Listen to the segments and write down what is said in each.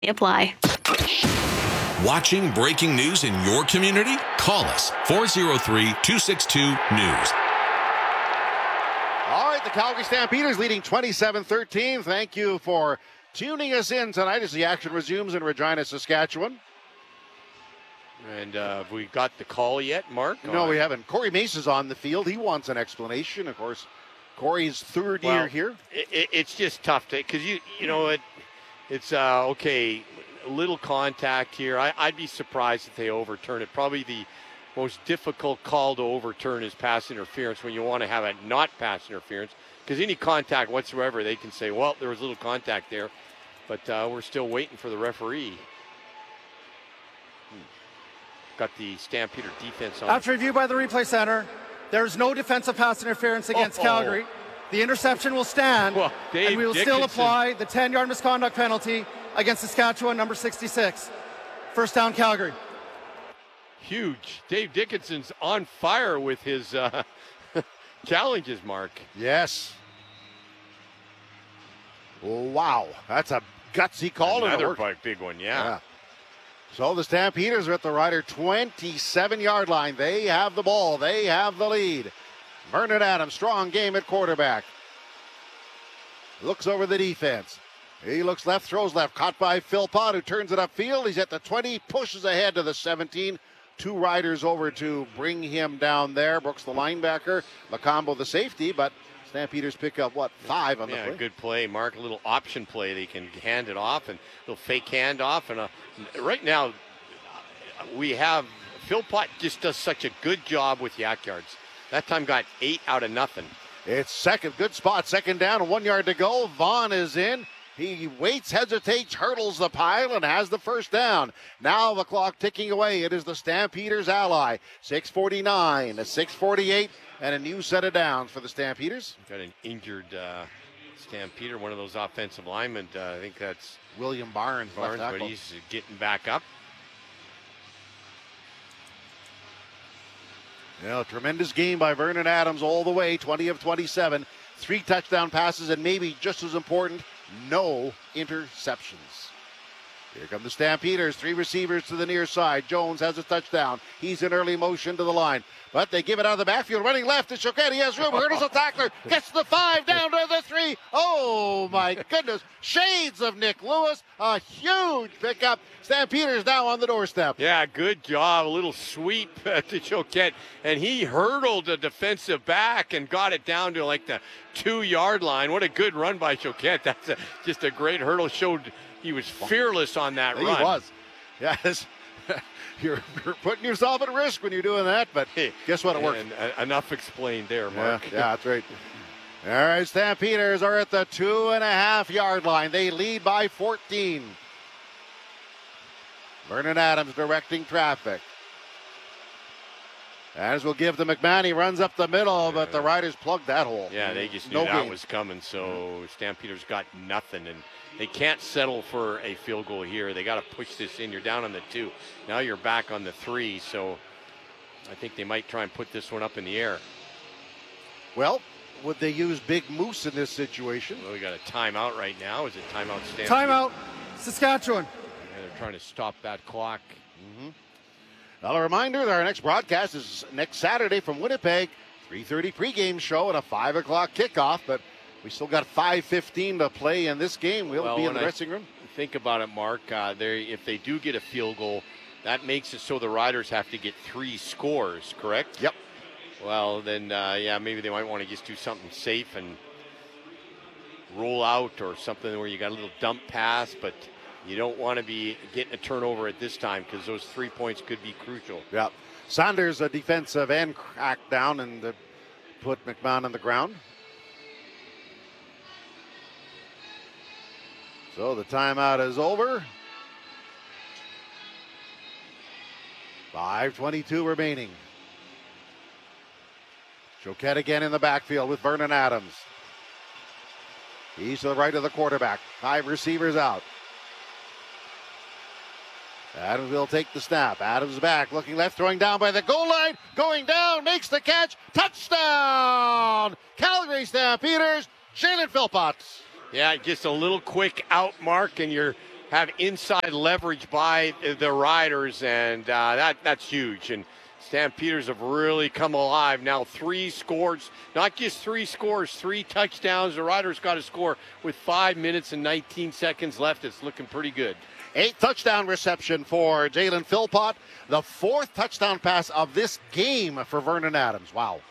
Apply. Watching breaking news in your community? Call us 403-262-NEWS. All right, the Calgary Stampeders leading 27-13. Thank you for tuning us in tonight as the action resumes in Regina, Saskatchewan. And have we got the call yet, Mark? No, we haven't. Corey Mace is on the field. He wants an explanation. Of course, Corey's third year here. It's just tough to, because it's okay, a little contact here. I'd be surprised if they overturn it. Probably the most difficult call to overturn is pass interference when you want to have a not pass interference, because any contact whatsoever, they can say, well, there was a little contact there, but we're still waiting for the referee. Got the Stampeder defense on. After review by the replay center, there's no defensive pass interference against Calgary. The interception will stand, and we will still apply the 10-yard misconduct penalty against Saskatchewan, number 66. First down, Calgary. Huge. Dave Dickinson's on fire with his challenges, Mark. Yes. Wow, that's a gutsy call. Another big one, yeah. So the Stampeders are at the Ryder 27-yard line. They have the ball. They have the lead. Vernon Adams, strong game at quarterback. Looks over the defense. He looks left, throws left. Caught by Philpott, who turns it upfield. He's at the 20, pushes ahead to the 17. Two riders over to bring him down there. Brooks, the linebacker. Macombo, the safety. But Stampeders pick up, 5 on the play? Yeah, good play, Mark. A little option play. They can hand it off, and a little fake handoff. And right now, we have Philpott just does such a good job with yak yards. That time got 8 out of nothing. It's second, good spot, second down, 1 yard to go. Vaughn is in. He waits, hesitates, hurdles the pile, and has the first down. Now the clock ticking away. It is the Stampeders' ally. 6:49, a 6:48, and a new set of downs for the Stampeders. Got an injured Stampeder, one of those offensive linemen. I think that's William Barnes, but he's getting back up. Yeah, tremendous game by Vernon Adams all the way, 20 of 27. 3 touchdown passes, and maybe just as important, no interceptions. Here come the Stampeders, 3 receivers to the near side. Jones has a touchdown. He's in early motion to the line. But they give it out of the backfield. Running left to Choquette. He has room. Hurdles a tackler. Gets the 5, down to the 3. Oh, my goodness. Shades of Nick Lewis. A huge pickup. Stampeders now on the doorstep. Yeah, good job. A little sweep to Choquette. And he hurdled a defensive back and got it down to like the 2-yard line. What a good run by Choquette. That's just a great hurdle. Showed he was fearless on that run. He was. Yes. You're putting yourself at risk when you're doing that, but guess what? It worked. And enough explained there, Mark. Yeah, that's right. All right, Stampeders are at the 2.5-yard line. They lead by 14. Vernon Adams directing traffic. As we'll give to McMahon. He runs up the middle, but the Riders plugged that hole. Yeah, they just knew that was coming, so Stampeders got nothing, and they can't settle for a field goal here. They got to push this in. You're down on the 2. Now you're back on the 3, so I think they might try and put this one up in the air. Well, would they use Big Moose in this situation? Well, we got a timeout right now. Is it timeout, Stampede? Timeout, Saskatchewan. Yeah, they're trying to stop that clock. Now, a reminder that our next broadcast is next Saturday from Winnipeg. 3:30 pregame show and a 5 o'clock kickoff, but we still got 5:15 to play in this game. We'll be in the dressing room. Think about it, Mark. If they do get a field goal, that makes it so the Riders have to get 3 scores, correct? Yep. Well, then, maybe they might want to just do something safe and roll out or something where you got a little dump pass, but you don't want to be getting a turnover at this time because those 3 points could be crucial. Yeah. Saunders, a defensive end, cracked down and put McMahon on the ground. So the timeout is over. 5:22 remaining. Choquette again in the backfield with Vernon Adams. He's to the right of the quarterback. 5 receivers out. Adams will take the snap. Adams back, looking left, throwing down by the goal line. Going down, makes the catch. Touchdown! Calgary Stampeders, Jalen Philpott. Yeah, just a little quick out, Mark, and you're have inside leverage by the Riders, and that's huge. And Stampeders have really come alive. Now 3 scores, not just 3 scores, 3 touchdowns. The Riders got to score with 5 minutes and 19 seconds left. It's looking pretty good. 8th touchdown reception for Jalen Philpott. The 4th touchdown pass of this game for Vernon Adams. Wow.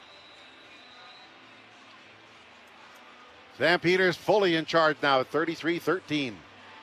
Stampeders fully in charge now at 33-13.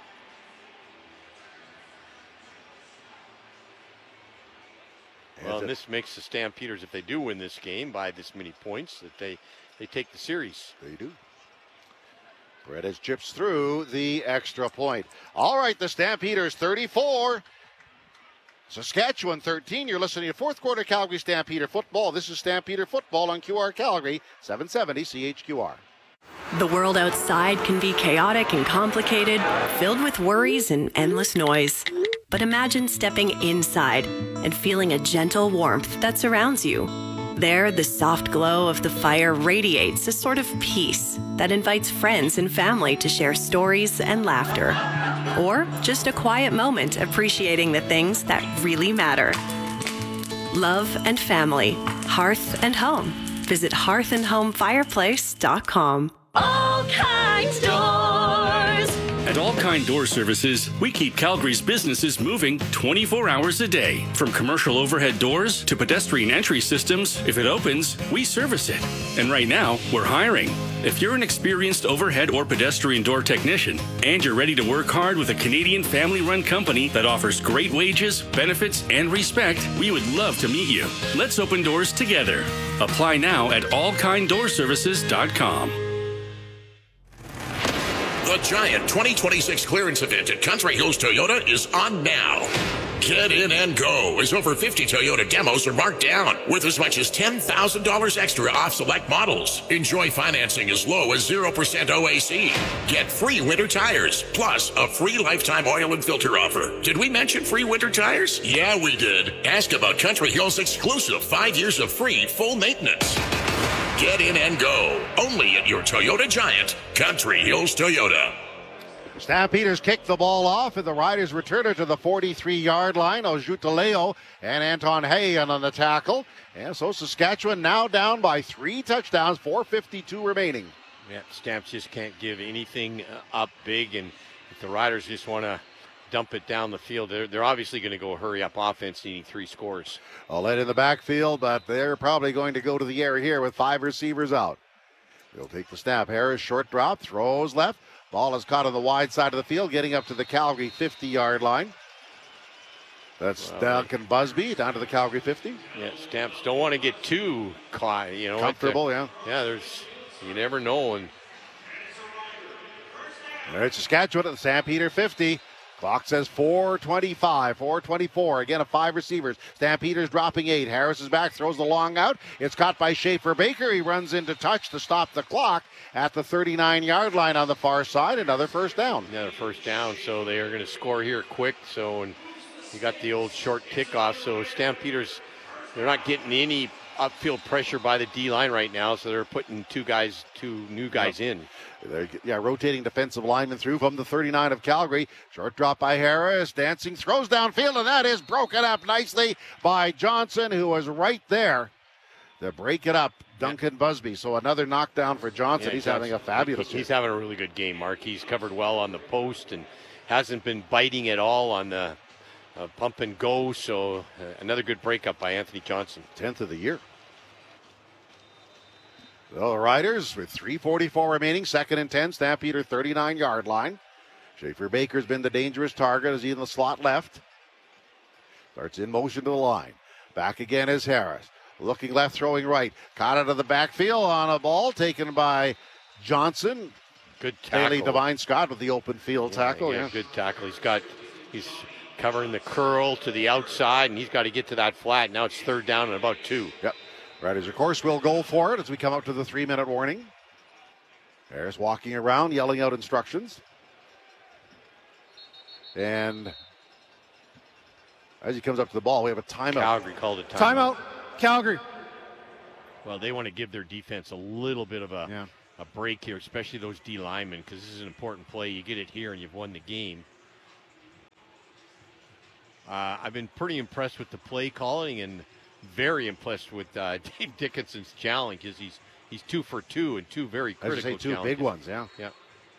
Well, and this makes the Stampeders, if they do win this game by this many points, that they take the series. They do. Paredes chips through the extra point. All right, the Stampeders 34. Saskatchewan 13. You're listening to fourth quarter Calgary Stampeder football. This is Stampeder football on QR Calgary, 770 CHQR. The world outside can be chaotic and complicated, filled with worries and endless noise. But imagine stepping inside and feeling a gentle warmth that surrounds you. There, the soft glow of the fire radiates a sort of peace that invites friends and family to share stories and laughter. Or just a quiet moment appreciating the things that really matter. Love and family, hearth and home. Visit hearthandhomefireplace.com. All Kinds Doors. At All Kind Door Services, we keep Calgary's businesses moving 24 hours a day. From commercial overhead doors to pedestrian entry systems, if it opens, we service it. And right now, we're hiring. If you're an experienced overhead or pedestrian door technician and you're ready to work hard with a Canadian family-run company that offers great wages, benefits, and respect, we would love to meet you. Let's open doors together. Apply now at allkinddoorservices.com. The Giant 2026 clearance event at Country Hills Toyota is on now. Get in and go as over 50 Toyota demos are marked down with as much as $10,000 extra off select models. Enjoy financing as low as 0% OAC. Get free winter tires, plus a free lifetime oil and filter offer. Did we mention free winter tires? Yeah, we did. Ask about Country Hills' exclusive 5 years of free full maintenance. Get in and go. Only at your Toyota Giant, Country Hills Toyota. Stampeders kick the ball off, and the Riders return it to the 43-yard line. Ojutaleo and Anton Hayan on the tackle. And so Saskatchewan now down by 3 touchdowns, 4:52 remaining. Yeah, Stamps just can't give anything up big, and if the Riders just want to dump it down the field, they're obviously going to go hurry-up offense, needing 3 scores. All in the backfield, but they're probably going to go to the air here with 5 receivers out. They'll take the snap. Harris, short drop, throws left. Ball is caught on the wide side of the field, getting up to the Calgary 50-yard line. That's Duncan Busby down to the Calgary 50. Yeah, Stamps don't want to get too caught, comfortable, yeah, you never know. And there's Saskatchewan at the Stampeder 50. Clock says 4:25, again, 5 receivers. Stampeders dropping 8. Harris is back, throws the long out. It's caught by Schaefer Baker. He runs into touch to stop the clock at the 39-yard line on the far side. Another first down. Another first down, so they are going to score here quick. So, and you got the old short kickoff. So Stampeders, they're not getting any upfield pressure by the D-line right now, so they're putting two new guys in. They're rotating defensive linemen through from the 39 of Calgary. Short drop by Harris. Dancing throws downfield, and that is broken up nicely by Johnson, who was right there to break it up. Duncan Busby. So another knockdown for Johnson. He's having a fabulous He's having a really good game, Mark. He's covered well on the post and hasn't been biting at all on the pump and go. So another good breakup by Anthony Johnson. 10th of the year. The Riders with 3:44 remaining, 2nd and 10, Stampeder 39-yard line. Schaefer Baker's been the dangerous target as he's in the slot left. Starts in motion to the line. Back again is Harris. Looking left, throwing right. Caught out of the backfield on a ball taken by Johnson. Good tackle. Haley Devine Scott with the open field tackle. Yeah, good tackle. He's covering the curl to the outside, and he's got to get to that flat. Now it's 3rd down and about 2. Yep. Riders, of course, will go for it as we come up to the 3-minute warning. Harris walking around, yelling out instructions. And as he comes up to the ball, we have a timeout. Calgary called it timeout. Calgary. Well, they want to give their defense a little bit of a break here, especially those D linemen, because this is an important play. You get it here and you've won the game. I've been pretty impressed with the play calling and very impressed with Dave Dickinson's challenge because he's 2 for 2 and 2 very critical challenges. Two big ones, yeah. Yeah.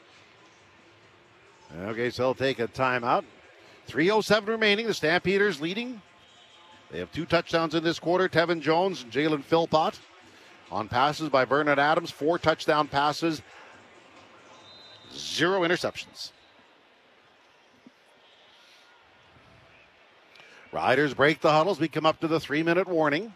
Okay, so they'll take a timeout. 3:07 remaining. The Stampeders leading. They have 2 touchdowns in this quarter. Tevin Jones and Jalen Philpott on passes by Vernon Adams. 4 touchdown passes. 0 interceptions. Riders break the huddles. We come up to the 3-minute warning.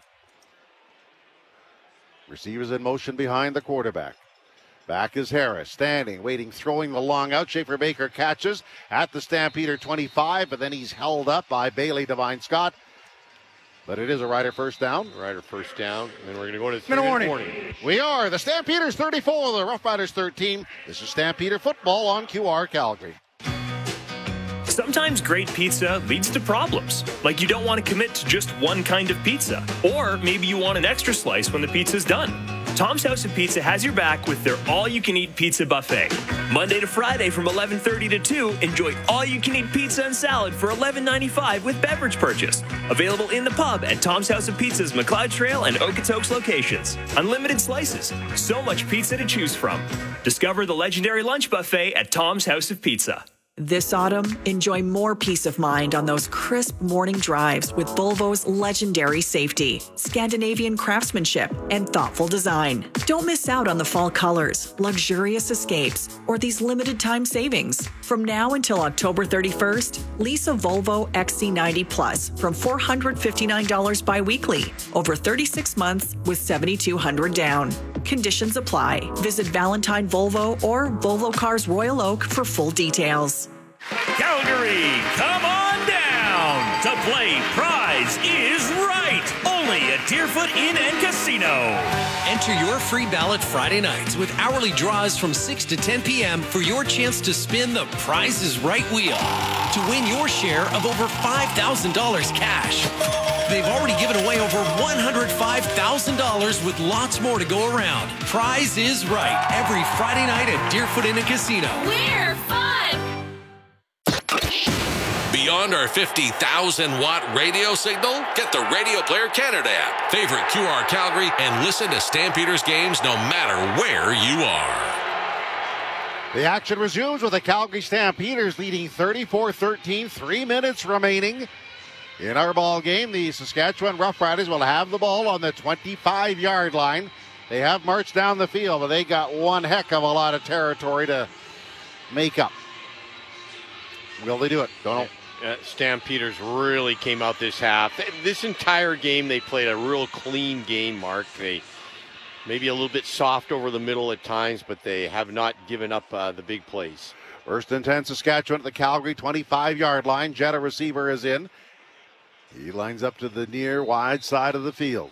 Receivers in motion behind the quarterback. Back is Harris, standing, waiting, throwing the long out. Schaefer Baker catches at the Stampeder 25, but then he's held up by Bailey Devine Scott. But it is a Rider first down. Rider first down, and then we're going to go to the 3-minute warning. We are the Stampeders 34, the Rough Riders 13. This is Stampeder football on QR Calgary. Sometimes great pizza leads to problems, like you don't want to commit to just one kind of pizza, or maybe you want an extra slice when the pizza's done. Tom's House of Pizza has your back with their all-you-can-eat pizza buffet. Monday to Friday from 11:30 to 2, enjoy all-you-can-eat pizza and salad for $11.95 with beverage purchase. Available in the pub at Tom's House of Pizza's McLeod Trail and Okotoks locations. Unlimited slices, so much pizza to choose from. Discover the legendary lunch buffet at Tom's House of Pizza. This autumn, enjoy more peace of mind on those crisp morning drives with Volvo's legendary safety, Scandinavian craftsmanship, and thoughtful design. Don't miss out on the fall colors, luxurious escapes, or these limited time savings. From now until October 31st, lease a Volvo XC90 Plus from $459 bi-weekly, over 36 months with $7,200 down. Conditions apply. Visit Valentine Volvo or Volvo Cars Royal Oak for full details. Calgary, come on down to play Prize is Right, only at Deerfoot Inn and Casino. Enter your free ballot Friday nights with hourly draws from 6 to 10 p.m. for your chance to spin the Prize is Right wheel to win your share of over $5,000 cash. They've already given away over $105,000 with lots more to go around. Prize is Right every Friday night at Deerfoot Inn and Casino. We're fun! Beyond our 50,000-watt radio signal, get the Radio Player Canada app. Favorite QR Calgary and listen to Stampeders games no matter where you are. The action resumes with the Calgary Stampeders leading 34-13, 3 minutes remaining. In our ball game, the Saskatchewan Roughriders will have the ball on the 25-yard line. They have marched down the field, but they got one heck of a lot of territory to make up. Will they do it? Don't know. Stampeders really came out this half. This entire game, they played a real clean game, Mark. They maybe a little bit soft over the middle at times, but they have not given up the big plays. First and 10, Saskatchewan at the Calgary 25-yard line. Jetta receiver is in. He lines up to the near wide side of the field.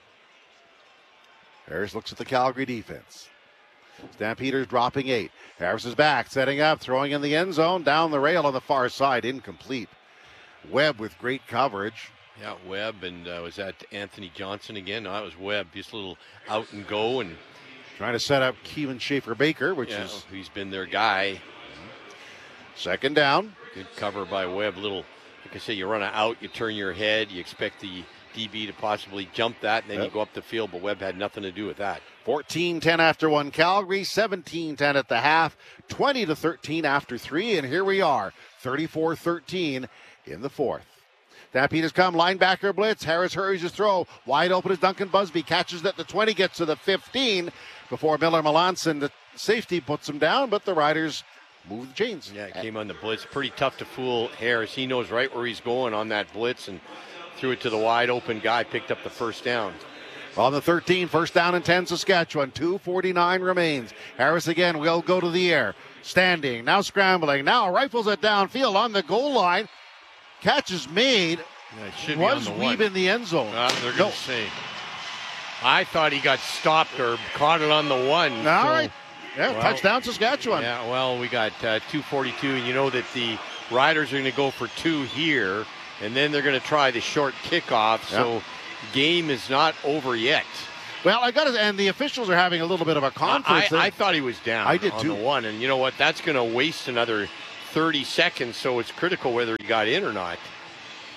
Harris looks at the Calgary defense. Stampeders dropping 8. Harris is back, setting up, throwing in the end zone, down the rail on the far side, incomplete. Webb with great coverage. Yeah, Webb, and was that Anthony Johnson again? No, that was Webb, just a little out and go. And trying to set up Kevin Schaefer Baker, which is... he's been their guy. Second down. Good cover by Webb, little... Like I say, you run out, you turn your head, you expect the DB to possibly jump that, and then you go up the field, but Webb had nothing to do with that. 14-10 after one Calgary, 17-10 at the half, 20-13 after 3, and here we are, 34-13 in the fourth. Stampeders come, linebacker blitz, Harris hurries his throw, wide open is Duncan Busby, catches at the 20, gets to the 15, before Miller Melanson, the safety, puts him down, but the Riders move the chains. Yeah, it came on the blitz. Pretty tough to fool Harris. He knows right where he's going on that blitz and threw it to the wide open guy, picked up the first down. On the 13, first down and 10, Saskatchewan. 2:49 remains. Harris again will go to the air. Standing, now scrambling, now rifles it downfield on the goal line. Catch is made. Yeah, it should was be on the Weeb in the end zone. They're going to say. I thought he got stopped or caught it on the one. All right. Yeah, touchdown Saskatchewan. Yeah, well, we got 2:42, and you know that the Riders are going to go for 2 here, and then they're going to try the short kickoff, so game is not over yet. Well, and the officials are having a little bit of a conference. I thought he was down I did on too. the one, and you know what? That's going to waste another 30 seconds, so it's critical whether he got in or not.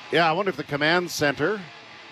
Yeah, I wonder if the command center. You're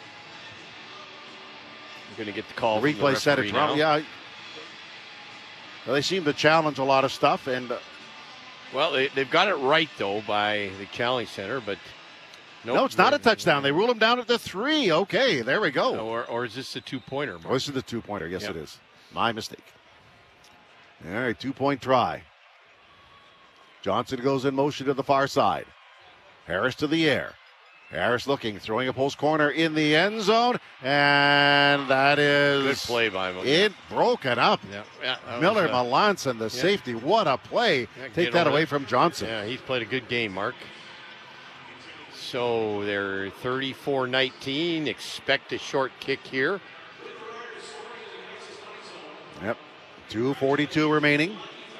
going to get the call. The replay said it's wrong. Yeah. Well, they seem to challenge a lot of stuff. And well, they've got it right, though, by the challenge center. But no, it's not a touchdown. They rule him down at the 3. Okay, there we go. Or is this a 2-pointer? Oh, this is the 2-pointer. Yes, It is. My mistake. All right, 2-point try. Johnson goes in motion to the far side. Harris to the air. Harris looking, throwing a post corner in the end zone, and that is good play by him. It broken up. Yeah, Miller Melanson, the safety. What a play! Take that away from Johnson. Yeah, he's played a good game, Mark. So they're 34-19. Expect a short kick here. Yep. 2:42 remaining.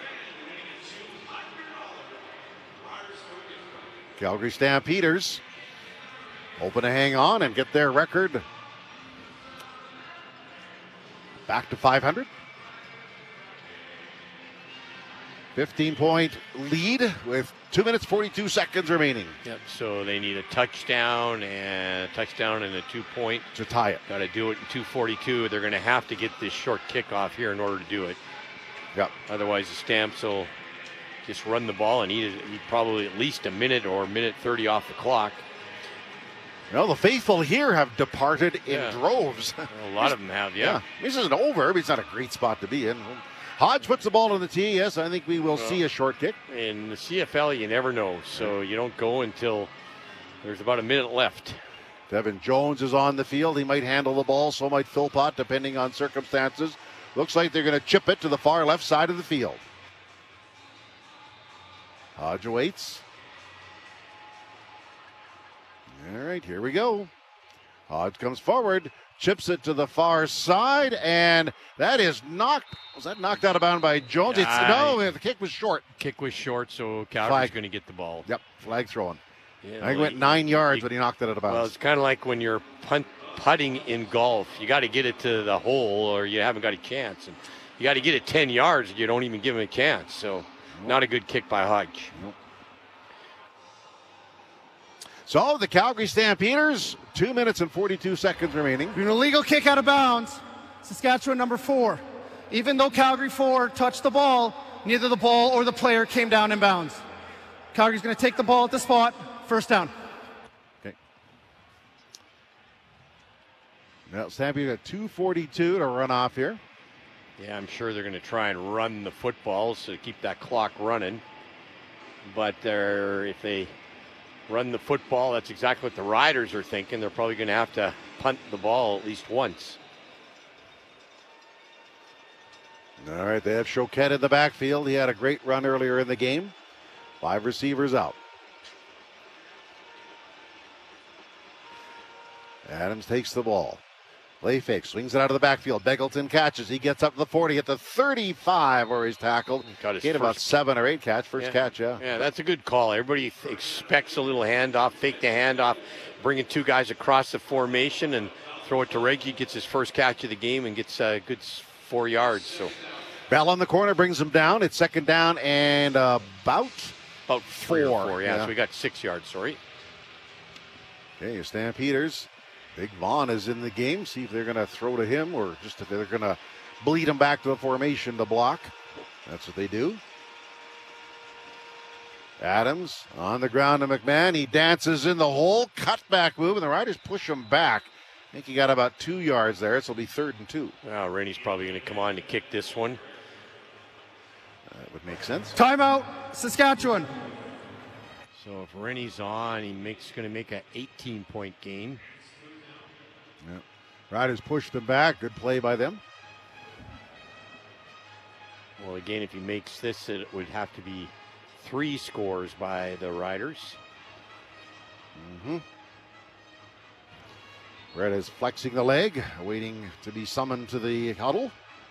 Calgary Stampeders hoping to hang on and get their record back to 500. 15-point lead with 2 minutes 42 seconds remaining. Yep. So they need a touchdown and a 2-point to tie it. Got to do it in 2:42. They're going to have to get this short kickoff here in order to do it. Yep. Otherwise, the Stamps will just run the ball and eat probably at least a minute or minute 30 off the clock. Well, the faithful here have departed in droves. A lot of them have, yeah. This isn't over, but it's not a great spot to be in. Hodge puts the ball on the tee. Yes, I think we will see a short kick. In the CFL, you never know, so you don't go until there's about a minute left. Devin Jones is on the field. He might handle the ball, so might Philpott, depending on circumstances. Looks like they're going to chip it to the far left side of the field. Hodge awaits. All right, here we go. Hodge comes forward, chips it to the far side, and that is knocked. Was that knocked out of bounds by Jones? No, the kick was short. Kick was short, so Calgary's going to get the ball. Yep, flag throwing. Yeah, I think it went 9 yards when he knocked it out of bounds. Well, it's kind of like when you're putting in golf. You got to get it to the hole, or you haven't got a chance. And you got to get it 10 yards, you don't even give him a chance. So, not a good kick by Hodge. Nope. So the Calgary Stampeders, 2 minutes and 42 seconds remaining. An illegal kick out of bounds. Saskatchewan number 4. Even though Calgary 4 touched the ball, neither the ball or the player came down in bounds. Calgary's going to take the ball at the spot. First down. Okay. Now Stampede got 2:42 to run off here. Yeah, I'm sure they're going to try and run the football to keep that clock running. But if they run the football, that's exactly what the Riders are thinking. They're probably going to have to punt the ball at least once. All right, they have Choquette in the backfield. He had a great run earlier in the game. 5 receivers out. Adams takes the ball. Play fake, swings it out of the backfield. Begelton catches. He gets up to the 40 at the 35 where he's tackled. He had about 7 or 8 catch. First catch, yeah. Yeah, that's a good call. Everybody expects a little handoff, fake the handoff, bringing 2 guys across the formation and throw it to Reggie. Gets his first catch of the game and gets a good 4 yards. So Bell on the corner brings him down. It's second down and about 3 or 4. Yeah, so we got 6 yards, sorry. Okay, Stampeders. Big Vaughn is in the game. See if they're going to throw to him or just if they're going to bleed him back to the formation to block. That's what they do. Adams on the ground to McMahon. He dances in the hole. Cutback move, and the Riders push him back. I think he got about 2 yards there. So it'll be 3rd and 2. Well, Rennie's probably going to come on to kick this one. That would make sense. Timeout, Saskatchewan. So if Rennie's on, he's going to make an 18-point game. Yeah. Riders pushed them back. Good play by them. Well, again, if he makes this, it would have to be 3 scores by the Riders. Mm-hmm. Red is flexing the leg, waiting to be summoned to the huddle.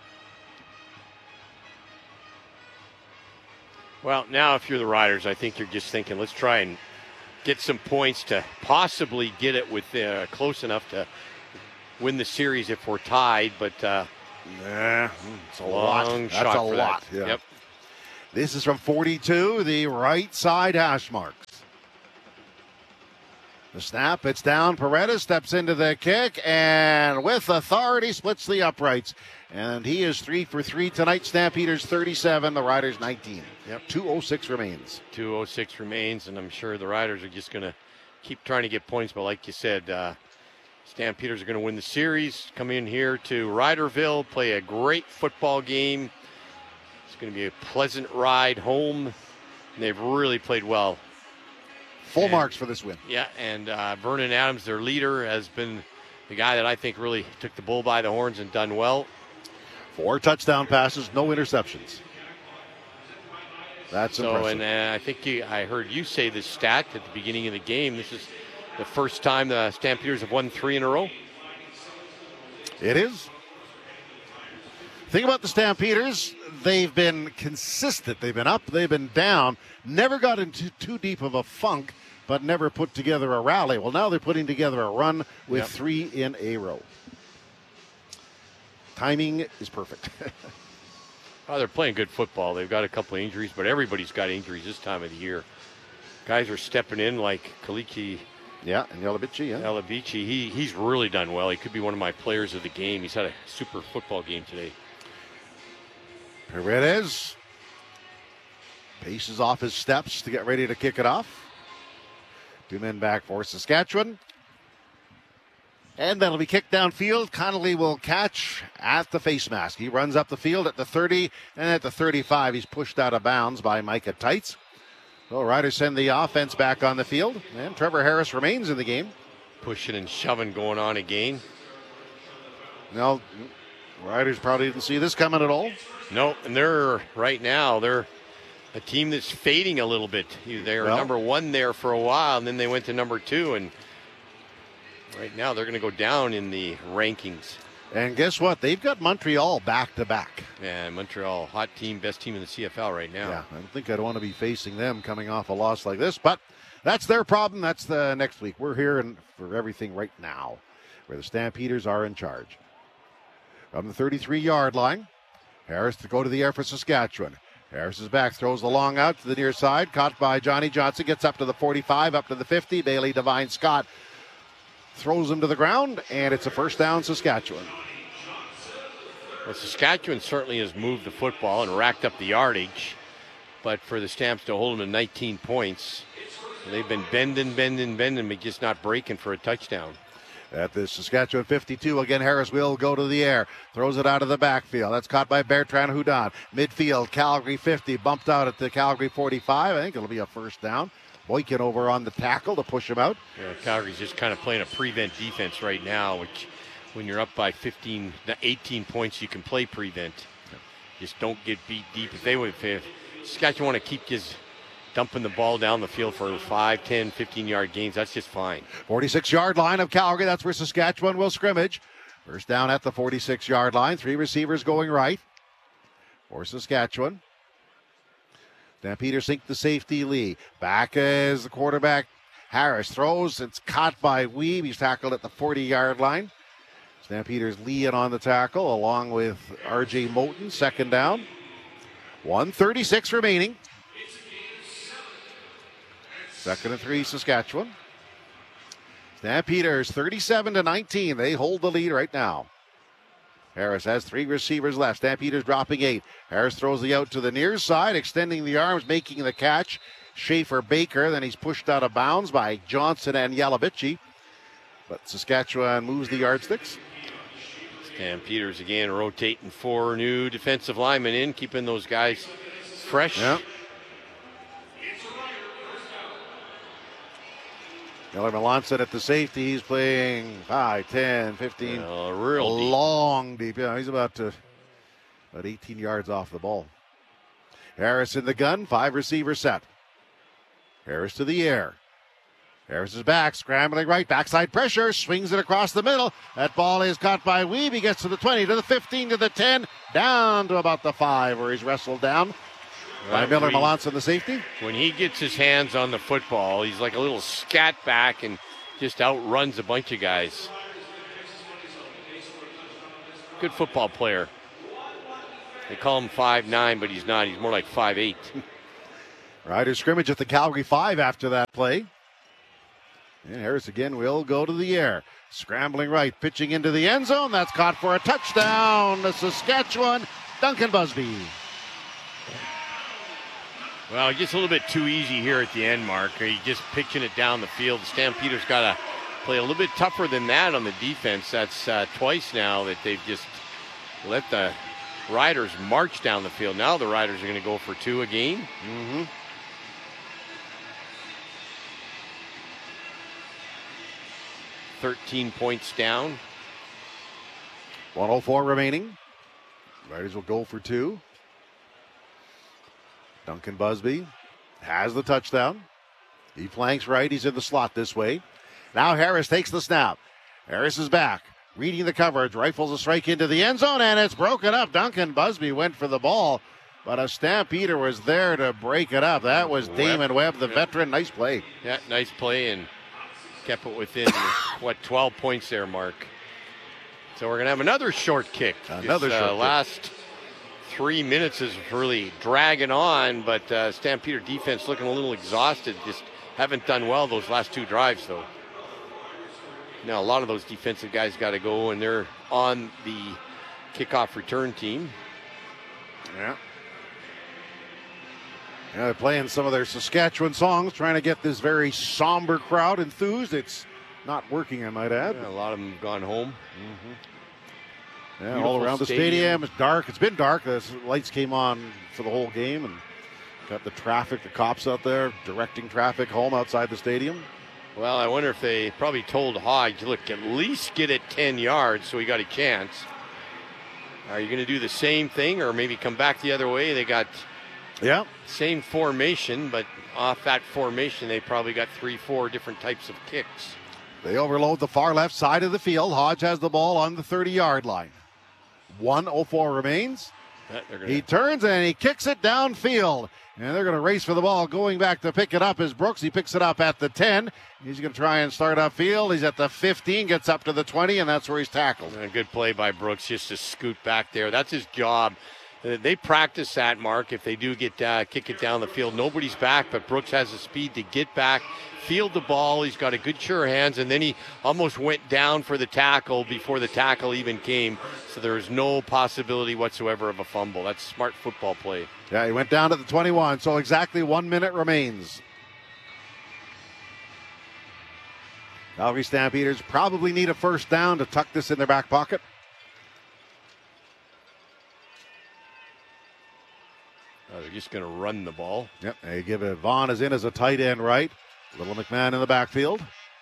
Well, now if you're the Riders, I think you're just thinking, let's try and get some points to possibly get it with close enough to win the series if we're tied, but it's a lot. That's a lot. Yeah. Yep. This is from 42, the right side hash marks. The snap, it's down. Paredes steps into the kick and with authority splits the uprights. And he is 3 for 3 tonight. Stampeders 37, the Riders 19. Yep. 2:06 remains. 2:06 remains, and I'm sure the Riders are just going to keep trying to get points. But like you said, Stampeders are going to win the series, come in here to Riderville, play a great football game. It's going to be a pleasant ride home. And they've really played well. Full marks for this win. Yeah, and Vernon Adams, their leader, has been the guy that I think really took the bull by the horns and done well. 4 touchdown passes, no interceptions. That's impressive. And I think I heard you say this stat at the beginning of the game. This is the first time the Stampeders have won 3 in a row. It is. Thing about the Stampeders, they've been consistent. They've been up, they've been down, never got into too deep of a funk, but never put together a rally. Well, now they're putting together a run with 3 in a row. Timing is perfect. Oh, they're playing good football. They've got a couple of injuries, but everybody's got injuries this time of the year. Guys are stepping in like Kaliki. Yeah, and Yalabici, yeah. Yalabici, he's really done well. He could be one of my players of the game. He's had a super football game today. Paredes paces off his steps to get ready to kick it off. 2 men back for Saskatchewan. And that'll be kicked downfield. Connolly will catch at the face mask. He runs up the field at the 30, and at the 35, he's pushed out of bounds by Micah Tights. So Riders send the offense back on the field, and Trevor Harris remains in the game. Pushing and shoving going on again. Now, Riders probably didn't see this coming at all. No, and they're a team that's fading a little bit. They were number 1 there for a while, and then they went to number 2, and right now they're going to go down in the rankings. And guess what? They've got Montreal back-to-back. Yeah, Montreal, hot team, best team in the CFL right now. Yeah, I don't think I'd want to be facing them coming off a loss like this, but that's their problem. That's the next week. We're here for everything right now, where the Stampeders are in charge. From the 33-yard line, Harris to go to the air for Saskatchewan. Harris is back, throws the long out to the near side, caught by Johnny Johnson, gets up to the 45, up to the 50. Bailey Devine Scott throws him to the ground, and it's a first down, Saskatchewan. Well, Saskatchewan certainly has moved the football and racked up the yardage, but for the Stamps to hold them to 19 points, they've been bending, but just not breaking for a touchdown. At the Saskatchewan 52, again, Harris will go to the air. Throws it out of the backfield. That's caught by Bertrand Houdan. Midfield, Calgary 50, bumped out at the Calgary 45. I think it'll be a first down. Boykin over on the tackle to push him out. Yeah, Calgary's just kind of playing a prevent defense right now, which when you're up by 18 points, you can play prevent. Just don't get beat deep. If Saskatchewan want to keep just dumping the ball down the field for 5, 10, 15-yard gains, that's just fine. 46-yard line of Calgary. That's where Saskatchewan will scrimmage. First down at the 46-yard line. 3 receivers going right for Saskatchewan. Stampeders sink the safety Lee. Back as the quarterback. Harris throws. It's caught by Weeb. He's tackled at the 40-yard line. Stampeders Lee in on the tackle along with R.J. Moten. Second down. 1:36 remaining. 2nd and 3, Saskatchewan. Stampeders 37-19. They hold the lead right now. Harris has 3 receivers left. Stampeders dropping 8. Harris throws the out to the near side, extending the arms, making the catch. Schaefer Baker, then he's pushed out of bounds by Johnson and Yalabici. But Saskatchewan moves the yardsticks. Stampeders again rotating 4 new defensive linemen in, keeping those guys fresh. Yep. Miller Melanson at the safety. He's playing 5, 10, 15. Real deep. Long deep. Yeah, he's about 18 yards off the ball. Harris in the gun. 5 receivers set. Harris to the air. Harris is back, scrambling right, backside pressure, swings it across the middle. That ball is caught by Weeb. He gets to the 20, to the 15, to the 10, down to about the 5, where he's wrestled down by Miller Melanson, the safety. When he gets his hands on the football, he's like a little scat back and just outruns a bunch of guys. Good football player. They call him 5'9", but he's not. He's more like 5'8". Riders scrimmage at the Calgary 5 after that play. And Harris again will go to the air. Scrambling right, pitching into the end zone. That's caught for a touchdown. The Saskatchewan, Duncan Busby. Well, just a little bit too easy here at the end, Mark. He's just pitching it down the field. The Stampeders got to play a little bit tougher than that on the defense. That's twice now that they've just let the Riders march down the field. Now the Riders are going to go for 2 a game. Mm-hmm. 13 points down. 1:04 remaining. Riders will go for 2. Duncan Busby has the touchdown. He flanks right. He's in the slot this way. Now Harris takes the snap. Harris is back. Reading the coverage. Rifles a strike into the end zone, and it's broken up. Duncan Busby went for the ball, but a Stampeder was there to break it up. That was Damon Webb, the veteran. Nice play. Yeah, nice play, and kept it within, 12 points there, Mark. So we're going to have another short kick. Another short kick. Last 3 minutes is really dragging on, but Stampeder defense looking a little exhausted. Just haven't done well those last 2 drives, though. Now, a lot of those defensive guys got to go, and they're on the kickoff return team. Yeah. They're playing some of their Saskatchewan songs, trying to get this very somber crowd enthused. It's not working, I might add. Yeah, a lot of them have gone home. Mm-hmm. Yeah, all around the stadium. It's dark. It's been dark. The lights came on for the whole game, and got the traffic, the cops out there directing traffic home outside the stadium. Well, I wonder if they probably told Hodge, look, at least get it 10 yards so he got a chance. Are you going to do the same thing or maybe come back the other way? They got same formation, but off that formation, they probably got 3-4 different types of kicks. They overload the far left side of the field. Hodge has the ball on the 30-yard line. 1:04 remains. He turns and he kicks it downfield. And they're going to race for the ball. Going back to pick it up is Brooks. He picks it up at the 10. He's going to try and start upfield. He's at the 15, gets up to the 20, and that's where he's tackled. A good play by Brooks just to scoot back there. That's his job. They practice that, Mark, if they do get kick it down the field. Nobody's back, but Brooks has the speed to get back, field the ball. He's got a good sure hands, and then he almost went down for the tackle before the tackle even came. So there's no possibility whatsoever of a fumble. That's smart football play. Yeah, he went down to the 21, so exactly 1 minute remains. Calgary Stampeders probably need a first down to tuck this in their back pocket. They're just going to run the ball. Yep, they give it. Vaughn is in as a tight end right. Little McMahon in the backfield.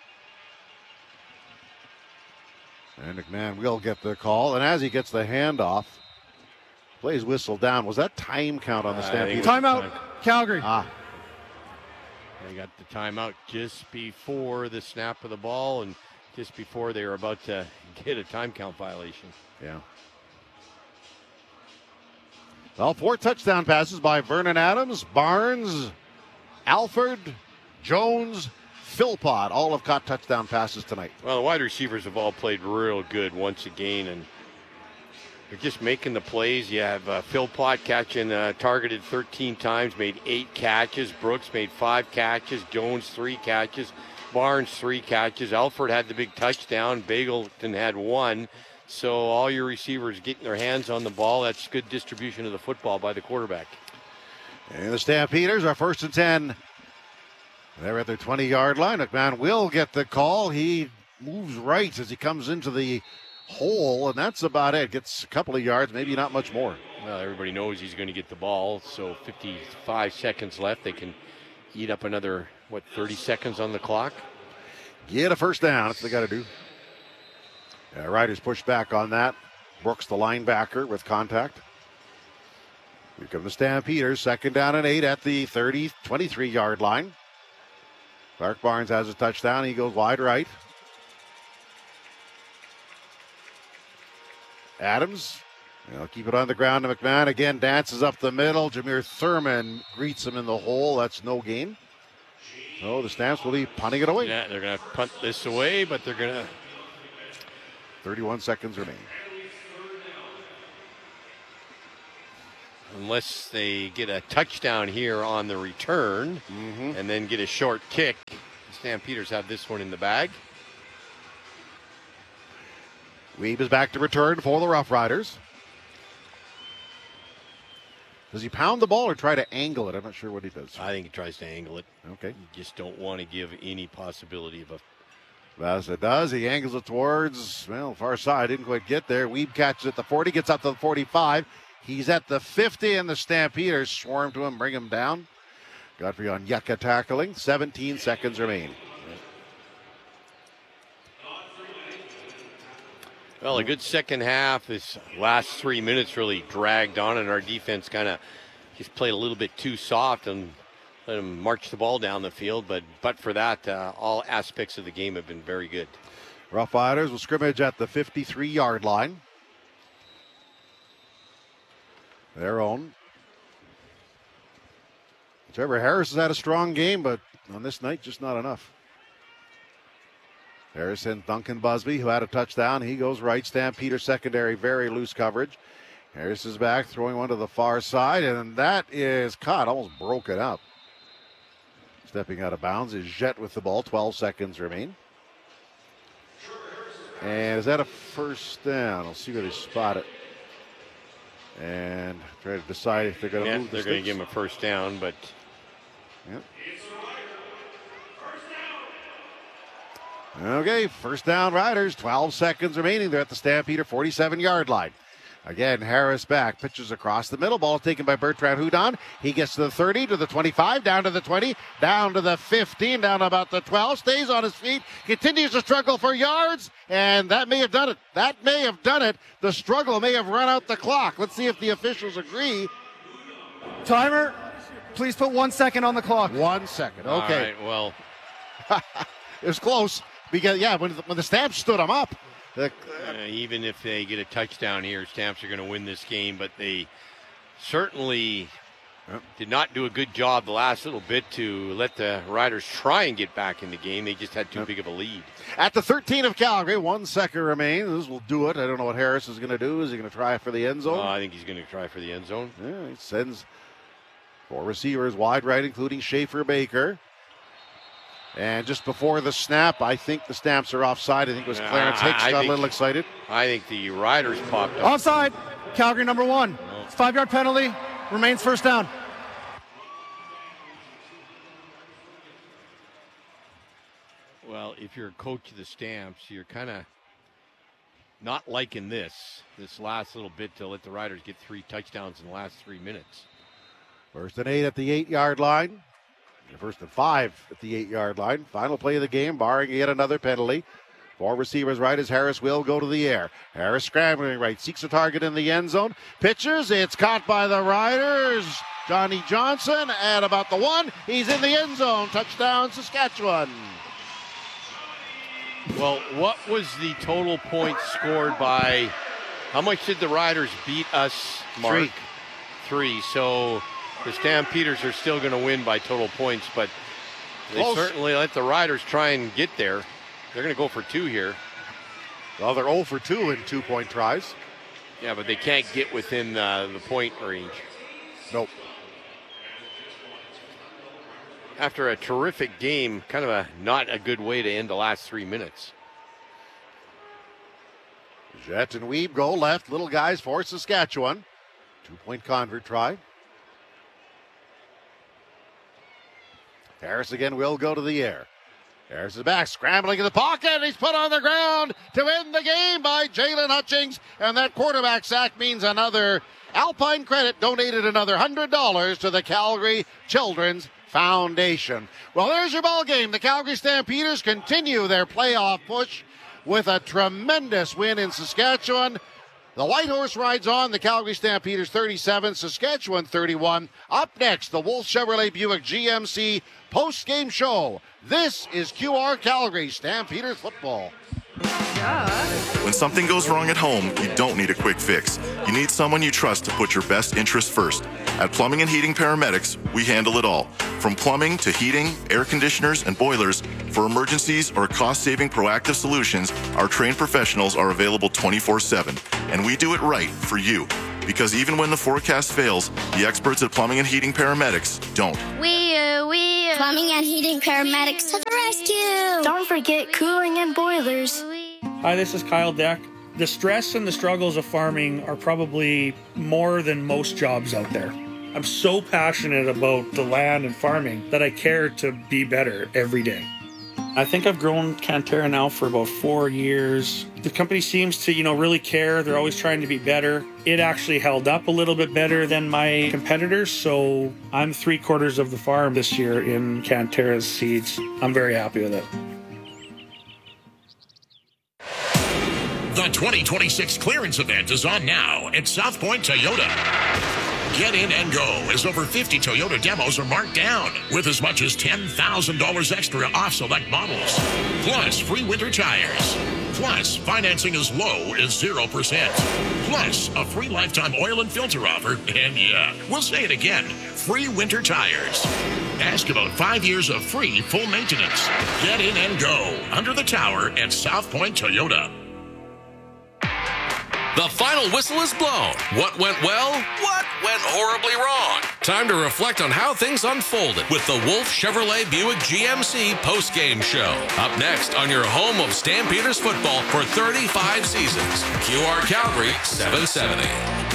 And McMahon will get the call. And as he gets the handoff, plays whistle down. Was that time count on the Stampede? Timeout, Calgary. They got the timeout just before the snap of the ball and just before they were about to get a time count violation. Yeah. Well, 4 touchdown passes by Vernon Adams, Barnes, Alford, Jones, Philpott. All have caught touchdown passes tonight. Well, the wide receivers have all played real good once again, and they're just making the plays. You have Philpott catching targeted 13 times, made 8 catches. Brooks made 5 catches. Jones 3 catches. Barnes 3 catches. Alford had the big touchdown. Bagleton had 1. So all your receivers getting their hands on the ball. That's good distribution of the football by the quarterback. And the Stampeders are 1st and 10. They're at their 20-yard line. McMahon will get the call. He moves right as he comes into the hole, and that's about it. Gets a couple of yards, maybe not much more. Well, everybody knows he's going to get the ball, so 55 seconds left. They can eat up another, 30 seconds on the clock? Get a first down. That's what they got to do. Riders push back on that. Brooks, the linebacker, with contact. Here come the Stampeders. 2nd down and 8 at the 23-yard line. Clark Barnes has a touchdown. He goes wide right. Adams, keep it on the ground to McMahon. Again, dances up the middle. Jameer Thurman greets him in the hole. That's no gain. So the Stamps will be punting it away. Yeah, they're going to punt this away, but they're going to... 31 seconds remain. Unless they get a touchdown here on the return and then get a short kick, Stampeders have this one in the bag. Wiebe is back to return for the Rough Riders. Does he pound the ball or try to angle it? I'm not sure what he does. I think he tries to angle it. Okay. You just don't want to give any possibility of a... As it does, he angles it towards, far side. Didn't quite get there. Wiebe catches at the 40, gets up to the 45. He's at the 50, and the Stampeders swarm to him, bring him down. Godfrey Onyeka tackling. 17 seconds remain. Well, a good second half. This last 3 minutes really dragged on, and our defense kind of just played a little bit too soft and let them march the ball down the field. But for that, all aspects of the game have been very good. Rough Riders will scrimmage at the 53-yard line. Their own. Trevor Harris has had a strong game, but on this night, just not enough. Harrison, Duncan Busby, who had a touchdown. He goes right. Stampeder secondary, very loose coverage. Harris is back, throwing one to the far side, and that is caught, almost broken up. Stepping out of bounds is Jet with the ball. 12 seconds remain. And is that a first down? I'll see where they spot it. And try to decide if they're going to move the They're going to give him a first down, but... Yep. Okay, first down Riders. 12 seconds remaining. They're at the Stampeder 47-yard line. Again, Harris back, pitches across the middle. Ball taken by Bertrand Hudon. He gets to the 30, to the 25, down to the 20, down to the 15, down to about the 12. Stays on his feet, continues to struggle for yards, and that may have done it. That may have done it. The struggle may have run out the clock. Let's see if the officials agree. Timer, please put 1 second on the clock. 1 second. Okay. All right, well. It was close. Because, when the Stamps stood them up. Even if they get a touchdown here, Stamps are going to win this game, but they certainly did not do a good job the last little bit to let the Riders try and get back in the game. They just had too big of a lead. At the 13 of Calgary, 1 second remains. This will do it. I don't know what Harris is going to do. Is he going to try for the end zone? I think he's going to try for the end zone. Yeah, he sends 4 receivers wide right, including Schaefer Baker. And just before the snap, I think the Stamps are offside. I think it was Clarence Hicks got a little excited. I think the Riders popped up. Offside. Calgary number 1. 5-yard penalty. Remains first down. Well, if you're a coach of the Stamps, you're kind of not liking this last little bit to let the Riders get 3 touchdowns in the last 3 minutes. First and 8 at the 8-yard line. First and 5 at the 8-yard line. Final play of the game, barring yet another penalty. 4 receivers right as Harris will go to the air. Harris scrambling right, seeks a target in the end zone. Pitches, it's caught by the Riders. Johnny Johnson at about the 1. He's in the end zone. Touchdown, Saskatchewan. Well, what was the total points scored by? How much did the Riders beat us, Mark? 3. So the Stampeders are still going to win by total points, but they certainly let the Riders try and get there. They're going to go for 2 here. Well, they're 0 for 2 in 2-point tries. Yeah, but they can't get within the point range. Nope. After a terrific game, kind of not a good way to end the last 3 minutes. Jet and Wiebe go left. Little guys for Saskatchewan. 2-point convert try. Harris again will go to the air. Harris is back, scrambling in the pocket. He's put on the ground to end the game by Jalen Hutchings. And that quarterback sack means another Alpine Credit donated another $100 to the Calgary Children's Foundation. Well, there's your ball game. The Calgary Stampeders continue their playoff push with a tremendous win in Saskatchewan. The White Horse rides on. The Calgary Stampeders 37, Saskatchewan 31. Up next, the Wolf Chevrolet Buick GMC post-game show. This is QR Calgary Stampeders football. When something goes wrong at home, you don't need a quick fix. You need someone you trust to put your best interests first. At Plumbing and Heating Paramedics, we handle it all. From plumbing to heating, air conditioners, and boilers, for emergencies or cost-saving proactive solutions, our trained professionals are available 24/7. And we do it right for you. Because even when the forecast fails, the experts at Plumbing and Heating Paramedics don't. We Plumbing and heating paramedics to the rescue. Don't forget cooling and boilers. Hi, this is Kyle Deck. The stress and the struggles of farming are probably more than most jobs out there. I'm so passionate about the land and farming that I care to be better every day. I think I've grown Cantera now for about 4 years. The company seems to, really care. They're always trying to be better. It actually held up a little bit better than my competitors, so I'm 3/4 of the farm this year in Cantera's seeds. I'm very happy with it. The 2026 clearance event is on now at South Point Toyota. Get in and go as over 50 Toyota demos are marked down with as much as $10,000 extra off select models. Plus free winter tires. Plus financing as low as 0%. Plus a free lifetime oil and filter offer. And yeah, we'll say it again, free winter tires. Ask about 5 years of free full maintenance. Get in and go under the tower at South Point Toyota. The final whistle is blown. What went well? What went horribly wrong? Time to reflect on how things unfolded with the Wolf Chevrolet Buick GMC post-game show. Up next on your home of Stampeders football for 35 seasons. QR Calgary 770.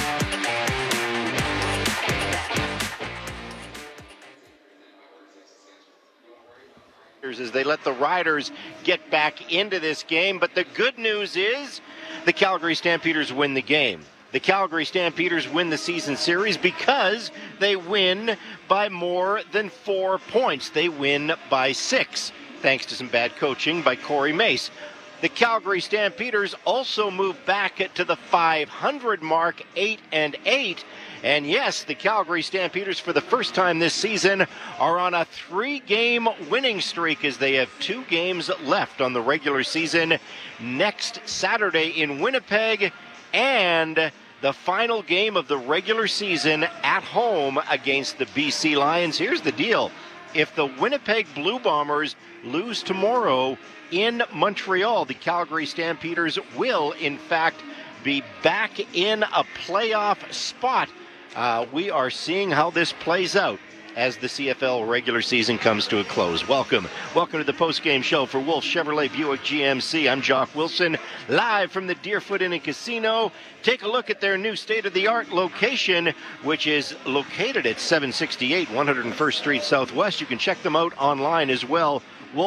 As they let the Riders get back into this game. But the good news is the Calgary Stampeders win the game. The Calgary Stampeders win the season series because they win by more than 4 points. They win by 6, thanks to some bad coaching by Corey Mace. The Calgary Stampeders also move back to the 500 mark, 8-8. And yes, the Calgary Stampeders, for the first time this season, are on a 3-game winning streak as they have 2 games left on the regular season next Saturday in Winnipeg, and the final game of the regular season at home against the BC Lions. Here's the deal. If the Winnipeg Blue Bombers lose tomorrow in Montreal, the Calgary Stampeders will, in fact, be back in a playoff spot. We are seeing how this plays out as the CFL regular season comes to a close. Welcome to the post-game show for Wolf Chevrolet Buick GMC. I'm Jock Wilson, live from the Deerfoot Inn and Casino. Take a look at their new state-of-the-art location, which is located at 768 101st Street Southwest. You can check them out online as well,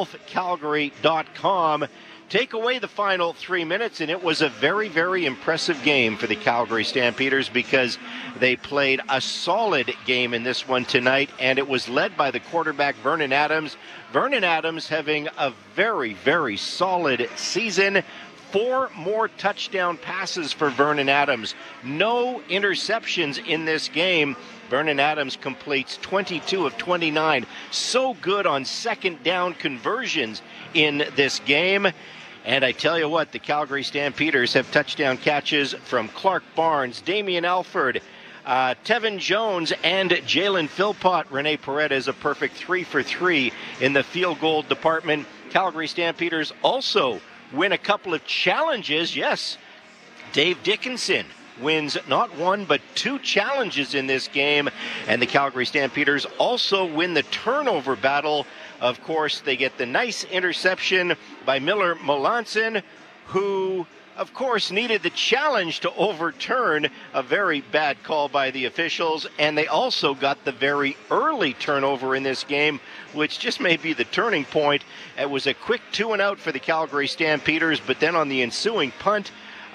wolfcalgary.com. Take away the final 3 minutes, and it was a very, very impressive game for the Calgary Stampeders because they played a solid game in this one tonight, and it was led by the quarterback, Vernon Adams. Vernon Adams having a very, very solid season. 4 more touchdown passes for Vernon Adams. No interceptions in this game. Vernon Adams completes 22 of 29. So good on second down conversions in this game. And I tell you what, the Calgary Stampeders have touchdown catches from Clark Barnes, Damian Alford, Tevin Jones, and Jalen Philpott. Rene Paredes, a perfect 3 for 3 in the field goal department. Calgary Stampeders also win a couple of challenges. Yes, Dave Dickinson wins not 1 but 2 challenges in this game. And the Calgary Stampeders also win the turnover battle. Of course, they get the nice interception by Miller Melanson, who, of course, needed the challenge to overturn a very bad call by the officials. And they also got the very early turnover in this game, which just may be the turning point. It was a quick 2-and-out for the Calgary Stampeders, but then on the ensuing punt,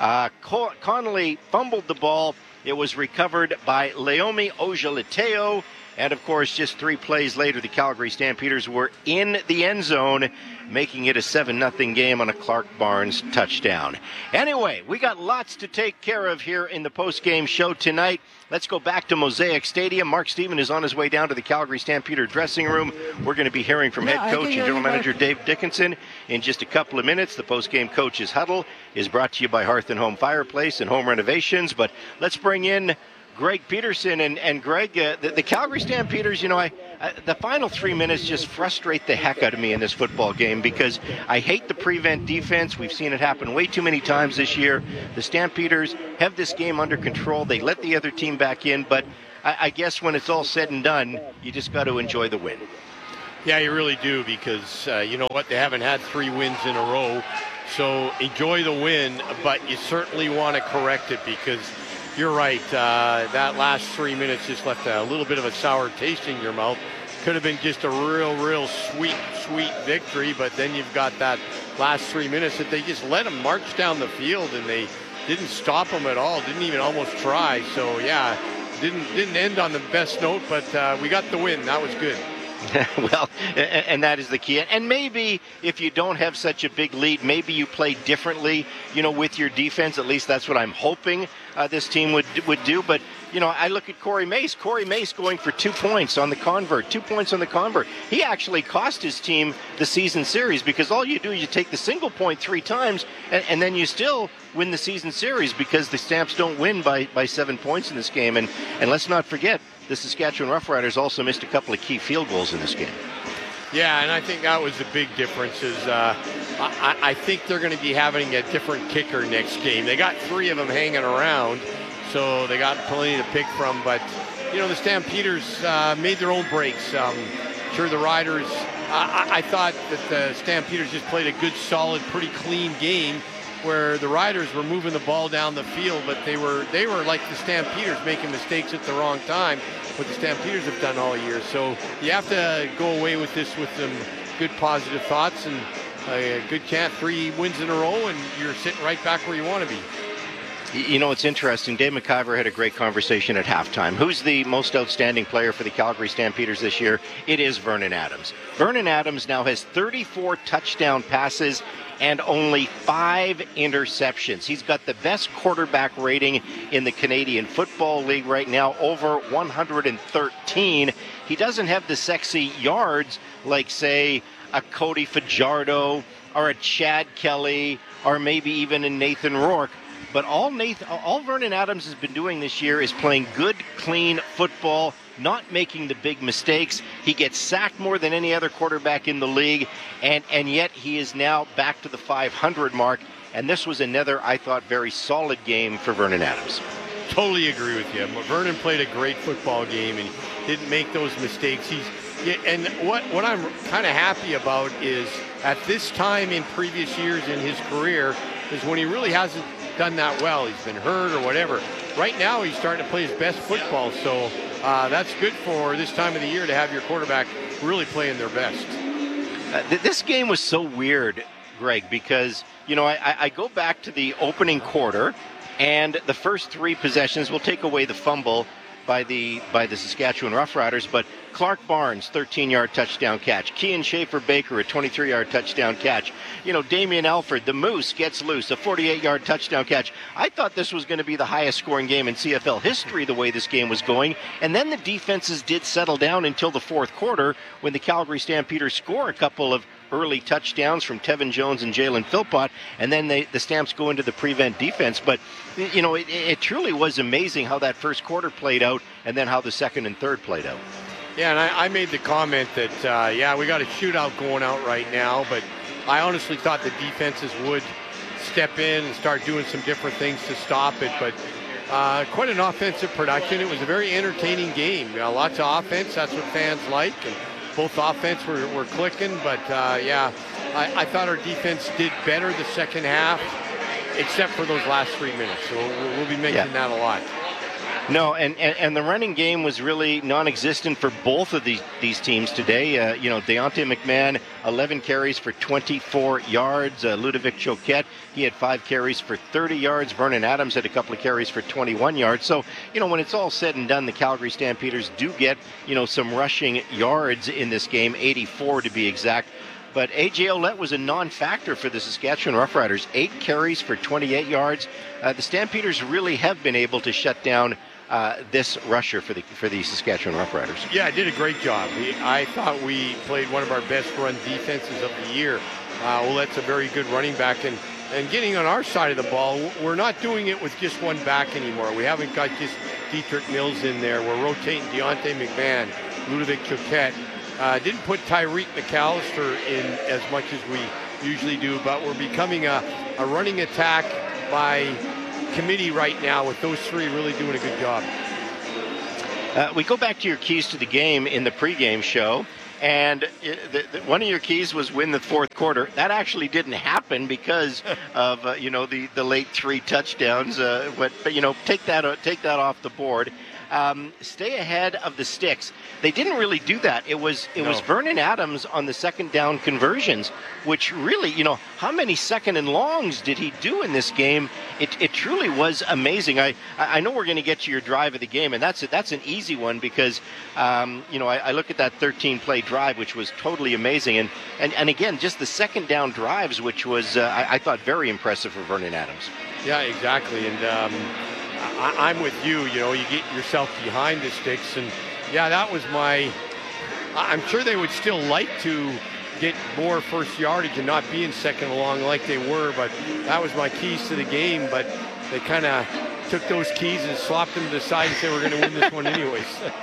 Connolly fumbled the ball. It was recovered by Leomi Ojeleteo. And, of course, just 3 plays later, the Calgary Stampeders were in the end zone, making it a 7-0 game on a Clark Barnes touchdown. Anyway, we got lots to take care of here in the post-game show tonight. Let's go back to Mosaic Stadium. Mark Steven is on his way down to the Calgary Stampeder dressing room. We're going to be hearing from head coach and general manager Dave Dickinson in just a couple of minutes. The post-game coach's huddle is brought to you by Hearth and Home Fireplace and Home Renovations. But let's bring in Greg Peterson. And Greg, the Calgary Stampeders, the final 3 minutes just frustrate the heck out of me in this football game because I hate the prevent defense. We've seen it happen way too many times this year. The Stampeders have this game under control. They let the other team back in, but I guess when it's all said and done, you just got to enjoy the win. Yeah, you really do, because you know what? They haven't had 3 wins in a row. So enjoy the win, but you certainly want to correct it, because you're right. That last 3 minutes just left a little bit of a sour taste in your mouth. Could have been just a real sweet victory, but then you've got that last 3 minutes that they just let them march down the field, and they didn't stop them at all. Didn't even almost try. So yeah, didn't end on the best note, but we got the win. That was good. Well, and that is the key. And maybe if you don't have such a big lead, maybe you play differently, you know, with your defense. At least that's what I'm hoping this team would do. But, you know, I look at Corey Mace. Corey Mace going for 2 points on the convert. 2 points on the convert. He actually cost his team the season series, because all you do is you take the single point 3 times, and then you still win the season series, because the Stamps don't win by 7 points in this game. And let's not forget, the Saskatchewan Roughriders also missed a couple of key field goals in this game. Yeah, and I think that was the big difference. Is I think they're going to be having a different kicker next game. They got 3 of them hanging around, so they got plenty to pick from. But, you know, the Stampeders made their own breaks. Sure, the Riders, I thought that the Stampeders just played a good, solid, pretty clean game, where the Riders were moving the ball down the field, but they were like the Stampeders, making mistakes at the wrong time, what the Stampeders have done all year. So you have to go away with this with some good positive thoughts, and a good chance, 3 wins in a row, and you're sitting right back where you want to be. You know, it's interesting. Dave McIver had a great conversation at halftime. Who's the most outstanding player for the Calgary Stampeders this year? It is Vernon Adams. Vernon Adams now has 34 touchdown passes and only 5 interceptions. He's got the best quarterback rating in the Canadian Football League right now, over 113. He doesn't have the sexy yards like, say, a Cody Fajardo or a Chad Kelly or maybe even a Nathan Rourke. But all Vernon Adams has been doing this year is playing good, clean football, not making the big mistakes. He gets sacked more than any other quarterback in the league, and yet he is now back to the 500 mark. And this was another, I thought, very solid game for Vernon Adams. Totally agree with you. Vernon played a great football game and didn't make those mistakes. And what I'm kind of happy about is, at this time in previous years in his career, is when he really hasn't done that well. He's been hurt or whatever. Right now, he's starting to play his best football, so that's good for this time of the year to have your quarterback really playing their best. This game was so weird, Greg, because, you know, I go back to the opening quarter, and the first 3 possessions will take away the fumble by the Saskatchewan Roughriders, but Clark Barnes, 13-yard touchdown catch. Kean Schaefer-Baker, a 23-yard touchdown catch. You know, Damian Alford, the Moose, gets loose, a 48-yard touchdown catch. I thought this was going to be the highest-scoring game in CFL history, the way this game was going. And then the defenses did settle down until the fourth quarter, when the Calgary Stampeders score a couple of early touchdowns from Tevin Jones and Jalen Philpott, and then the Stamps go into the prevent defense. But, you know, it truly was amazing how that first quarter played out, and then how the second and third played out. Yeah, and I made the comment that, we got a shootout going out right now, but I honestly thought the defenses would step in and start doing some different things to stop it. But quite an offensive production. It was a very entertaining game. Lots of offense. That's what fans like. And both offense were clicking. But, I thought our defense did better the second half, except for those last 3 minutes. So we'll be mentioning that a lot. No, and the running game was really non-existent for both of these teams today. Deontay McMahon, 11 carries for 24 yards. Ludovic Choquette, he had 5 carries for 30 yards. Vernon Adams had a couple of carries for 21 yards. So, you know, when it's all said and done, the Calgary Stampeders do get, you know, some rushing yards in this game, 84 to be exact. But A.J. Ouellette was a non-factor for the Saskatchewan Roughriders, 8 carries for 28 yards. The Stampeders really have been able to shut down this rusher for the Saskatchewan Roughriders. Yeah, did a great job. I thought we played one of our best run defenses of the year. Ouellette's a very good running back, and getting on our side of the ball, we're not doing it with just one back anymore. We haven't got just Dietrich Mills in there. We're rotating Deontay McMahon, Ludovic Choquette. Didn't put Tyreek McAllister in as much as we usually do, but we're becoming a running attack by committee right now, with those 3 really doing a good job. We go back to your keys to the game in the pregame show, And one of your keys was win the fourth quarter. That actually didn't happen because of the late 3 touchdowns. But take that off the board. Stay ahead of the sticks. They didn't really do that. It was Vernon Adams on the second down conversions, which really, how many second and longs did he do in this game? It truly was amazing. I know we're going to get to your drive of the game, and that's an easy one because I look at that 13-play drive, which was totally amazing, and again, just the second down drives, which was I thought very impressive for Vernon Adams. Yeah, exactly, and I'm with you. You get yourself behind the sticks, and that was I'm sure they would still like to get more first yardage and not be in second and long like they were, but that was my keys to the game. But they kind of took those keys and slopped them to the side and said we're going to win this one anyways.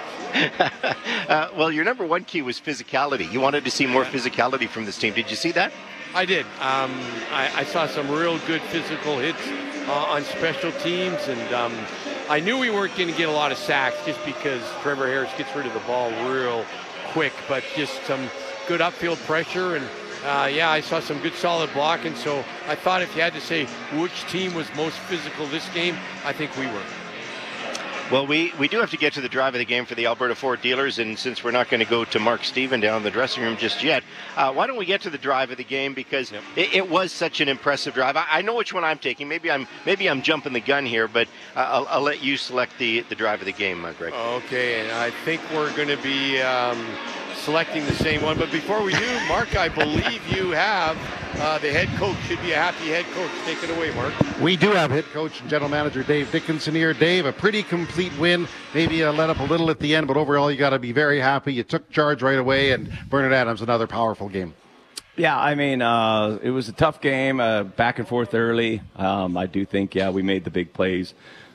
Well, your number one key was physicality. You wanted to see more physicality from this team. Did you see that? I did. I saw some real good physical hits on special teams, and I knew we weren't going to get a lot of sacks just because Trevor Harris gets rid of the ball real quick, but just some good upfield pressure, and I saw some good solid blocking. So I thought if you had to say which team was most physical this game, I think we were. Well, we do have to get to the drive of the game for the Alberta Ford dealers, and since we're not going to go to Mark Stephen down in the dressing room just yet, why don't we get to the drive of the game, because it was such an impressive drive. I know which one I'm taking. Maybe I'm jumping the gun here, but I'll let you select the drive of the game, Greg. Okay, and I think we're going to be selecting the same one. But before we do, Mark, I believe you have the head coach. Should be a happy head coach. Take it away, Mark. We do have head coach and general manager Dave Dickinson here. Dave, a pretty complete win. Maybe let up a little at the end, but overall you got to be very happy. You took charge right away, and Vernon Adams, another powerful game. Yeah, I mean, it was a tough game, back and forth early. I do think, we made the big plays.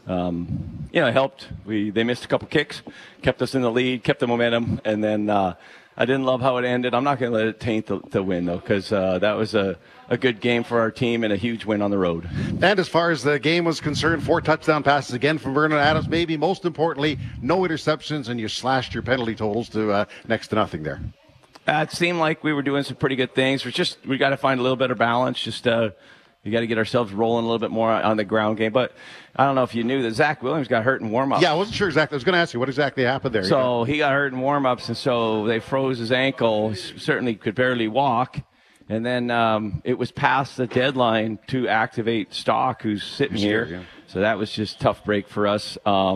It helped. They missed a couple kicks, kept us in the lead, kept the momentum, and then I didn't love how it ended. I'm not going to let it taint the win, though, because that was a good game for our team and a huge win on the road. And as far as the game was concerned, 4 touchdown passes again from Vernon Adams. Maybe most importantly, no interceptions, and you slashed your penalty totals to next to nothing there. It seemed like we were doing some pretty good things. We got to find a little better balance. We got to get ourselves rolling a little bit more on the ground game. But I don't know if you knew that Zach Williams got hurt in warm-ups. Yeah, I wasn't sure exactly. I was going to ask you what exactly happened there. So he got hurt in warm-ups, and so they froze his ankle. He certainly could barely walk. And then it was past the deadline to activate Stock, who's sitting here. Yeah. So that was just a tough break for us.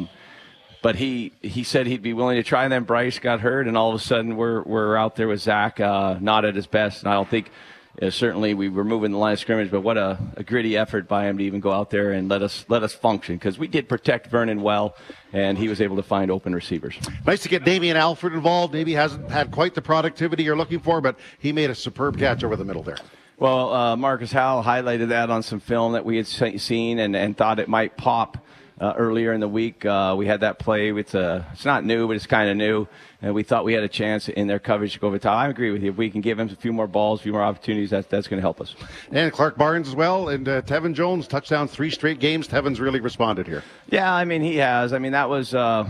But he said he'd be willing to try, and then Bryce got hurt, and all of a sudden we're out there with Zach not at his best. And I don't think certainly we were moving the line of scrimmage, but what a gritty effort by him to even go out there and let us function, because we did protect Vernon well, and he was able to find open receivers. Nice to get Damian Alford involved. Maybe hasn't had quite the productivity you're looking for, but he made a superb catch over the middle there. Well, Marcus Howell highlighted that on some film that we had seen and thought it might pop. Earlier in the week, we had that play. It's not new, but it's kind of new. And we thought we had a chance in their coverage to go over top. I agree with you. If we can give him a few more balls, a few more opportunities, that's going to help us. And Clark Barnes as well. And Tevin Jones, touchdown 3 straight games. Tevin's really responded here. Yeah, I mean, he has. I mean, that was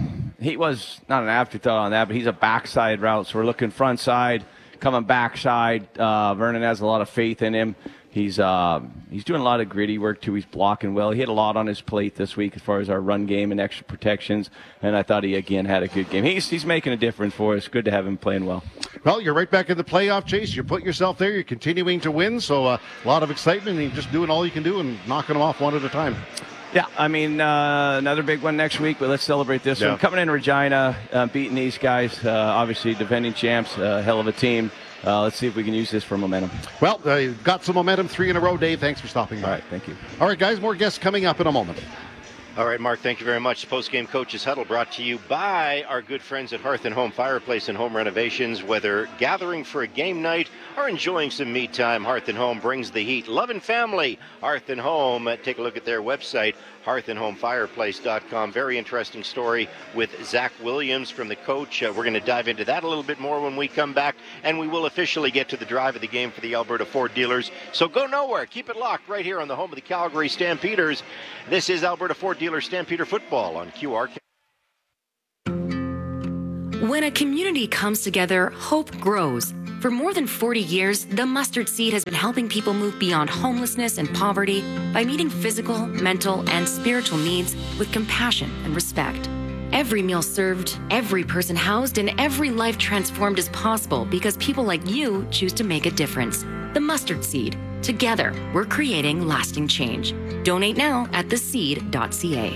he was not an afterthought on that, but he's a backside route. So we're looking front side, coming backside. Vernon has a lot of faith in him. He's doing a lot of gritty work, too. He's blocking well. He had a lot on his plate this week as far as our run game and extra protections, and I thought he, again, had a good game. He's making a difference for us. Good to have him playing well. Well, you're right back in the playoff chase. You put yourself there. You're continuing to win, so a lot of excitement, and you're just doing all you can do and knocking them off one at a time. Yeah, I mean, another big one next week, but let's celebrate this one. Coming in Regina, beating these guys, obviously defending champs, hell of a team. Let's see if we can use this for momentum. Well, you've got some momentum, 3 in a row, Dave. Thanks for stopping by. All right, thank you. All right, guys, more guests coming up in a moment. All right, Mark, thank you very much. The Post-Game Coaches Huddle brought to you by our good friends at Hearth and Home Fireplace and Home Renovations. Whether gathering for a game night or enjoying some me time, Hearth and Home brings the heat. Love and family, Hearth and Home. Take a look at their website, hearthandhomefireplace.com. Very interesting story with Zach Williams from the coach. We're going to dive into that a little bit more when we come back, and we will officially get to the drive of the game for the Alberta Ford dealers. So go nowhere. Keep it locked right here on the home of the Calgary Stampeders. This is Alberta Ford Dealer Stampeder Football on QRK. When a community comes together, hope grows. For more than 40 years, the Mustard Seed has been helping people move beyond homelessness and poverty by meeting physical, mental, and spiritual needs with compassion and respect. Every meal served, every person housed, and every life transformed is possible because people like you choose to make a difference. The Mustard Seed. Together, we're creating lasting change. Donate now at theseed.ca.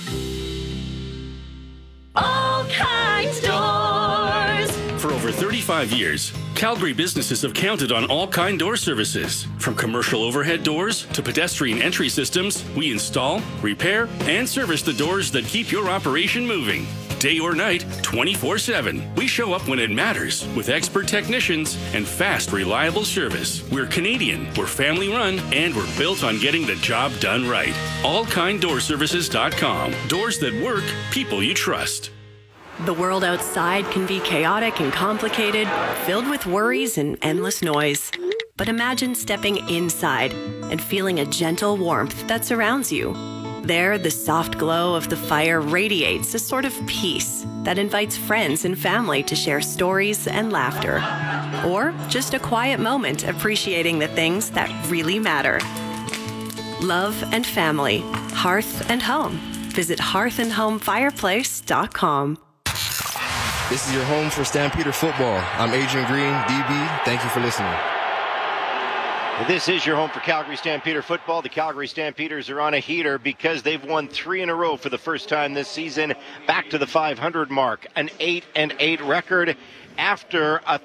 All Kinds Doors. For over 35 years, Calgary businesses have counted on All Kind Door services. From commercial overhead doors to pedestrian entry systems, we install, repair, and service the doors that keep your operation moving. Day or night, 24/7. We show up when it matters with expert technicians and fast, reliable service. We're Canadian, we're family run, and we're built on getting the job done right. AllKindDoorServices.com. Doors that work, people you trust. The world outside can be chaotic and complicated, filled with worries and endless noise. But imagine stepping inside and feeling a gentle warmth that surrounds you. There, the soft glow of the fire radiates a sort of peace that invites friends and family to share stories and laughter. Or just a quiet moment appreciating the things that really matter. Love and family, hearth and home. Visit hearthandhomefireplace.com. This is your home for Stampeder football. I'm Adrian Green, DB. Thank you for listening. This is your home for Calgary Stampeder football. The Calgary Stampeders are on a heater because they've won 3 in a row for the first time this season, back to the 500 mark, an 8-8 record after a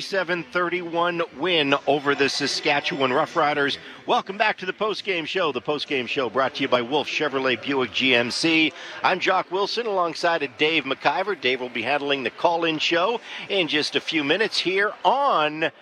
37-31 win over the Saskatchewan Roughriders. Welcome back to the postgame show. The postgame show brought to you by Wolf Chevrolet Buick GMC. I'm Jock Wilson alongside of Dave McIver. Dave will be handling the call-in show in just a few minutes here on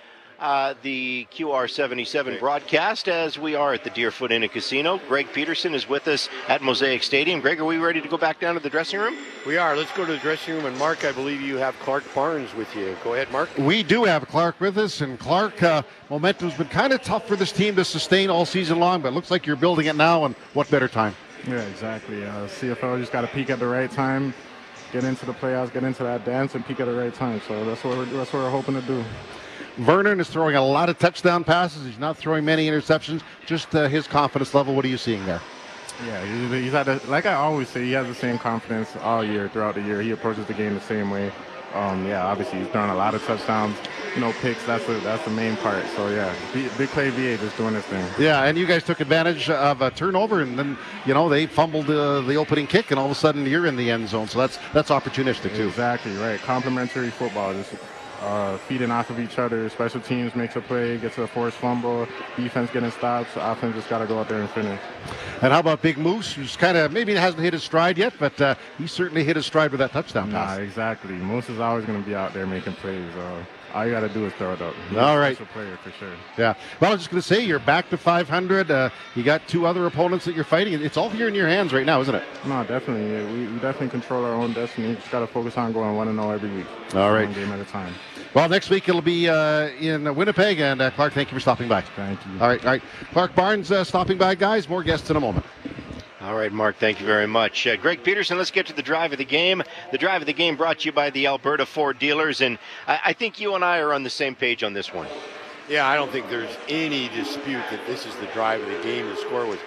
the QR77 broadcast, as we are at the Deerfoot Inn and Casino. Greg Peterson is with us at Mosaic Stadium. Greg, are we ready to go back down to the dressing room? We are. Let's go to the dressing room. And Mark, I believe you have Clark Barnes with you. Go ahead, Mark. We do have Clark with us, and Clark, momentum's been kind of tough for this team to sustain all season long, but it looks like you're building it now, and what better time? Yeah, exactly. CFL just got to peak at the right time, get into the playoffs, get into that dance, and peak at the right time. So that's what we're hoping to do. Vernon is throwing a lot of touchdown passes. He's not throwing many interceptions. Just his confidence level, what are you seeing there? Yeah, he's had like I always say, he has the same confidence all year, throughout the year. He approaches the game the same way. Obviously he's throwing a lot of touchdowns, picks. That's the main part. So yeah, Big Play VA just doing his thing. Yeah, and you guys took advantage of a turnover, and then they fumbled the opening kick, and all of a sudden you're in the end zone. So that's opportunistic too. Exactly right. Complementary football. Just feeding off of each other. Special teams makes a play, gets a forced fumble, defense getting stops, so offense just got to go out there and finish. And how about Big Moose, who's kind of maybe hasn't hit his stride yet, but he certainly hit his stride with that touchdown pass. Exactly. Moose is always going to be out there making plays. All you got to do is throw it up. He's all right. A special player for sure. Yeah. Well, I was just going to say, you're back to 500. You got 2 other opponents that you're fighting. It's all here in your hands right now, isn't it? No, definitely. We definitely control our own destiny. Just got to focus on going 1-0 every week. All right. One game at a time. Well, next week it'll be in Winnipeg, and Clark, thank you for stopping by. Thank you. All right. Clark Barnes stopping by, guys. More guests in a moment. All right, Mark, thank you very much. Greg Peterson, let's get to the drive of the game. The drive of the game brought to you by the Alberta Ford dealers, and I think you and I are on the same page on this one. Yeah, I don't think there's any dispute that this is the drive of the game. The score was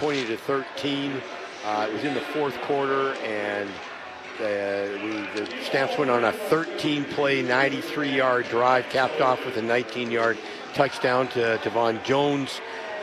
20-13. It was in the fourth quarter, and the Stamps went on a 13-play, 93-yard drive, capped off with a 19-yard touchdown to Vaughn Jones.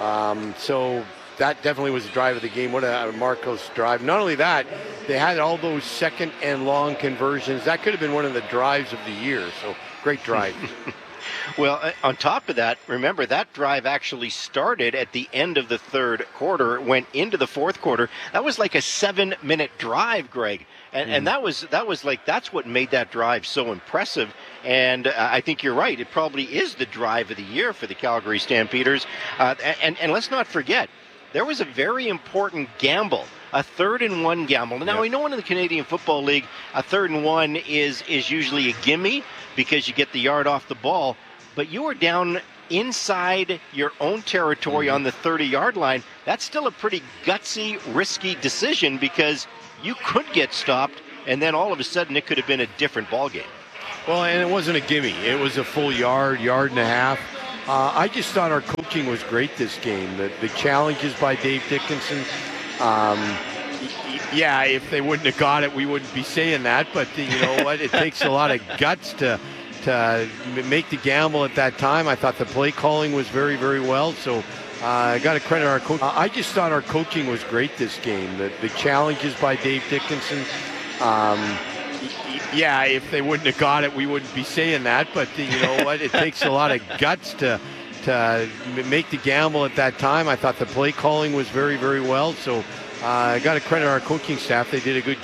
So that definitely was the drive of the game. What a Marcos drive. Not only that, they had all those second and long conversions. That could have been one of the drives of the year. So great drive. Well, on top of that, remember that drive actually started at the end of the third quarter, went into the fourth quarter. That was like a 7-minute drive, Greg. And that was like, that's what made that drive so impressive. And I think you're right. It probably is the drive of the year for the Calgary Stampeders. And let's not forget, there was a very important gamble, a 3rd-and-1 gamble. Now, we know in the Canadian Football League, a 3rd-and-1 is usually a gimme because you get the yard off the ball. But you were down inside your own territory on the 30-yard line. That's still a pretty gutsy, risky decision because you could get stopped, and then all of a sudden it could have been a different ball game. Well, and it wasn't a gimme. It was a full yard and a half. I just thought our coaching was great this game. The challenges by Dave Dickenson. Yeah, if they wouldn't have got it, we wouldn't be saying that. But you know what? It takes a lot of guts to make the gamble at that time. I thought the play calling was very, very well. So I got to credit our coach. I just thought our coaching was great this game. The challenges by Dave Dickenson. Yeah, if they wouldn't have got it, we wouldn't be saying that. But you know what? It takes a lot of guts to make the gamble at that time. I thought the play calling was very, very well. So I got to credit our coaching staff. They did a good job.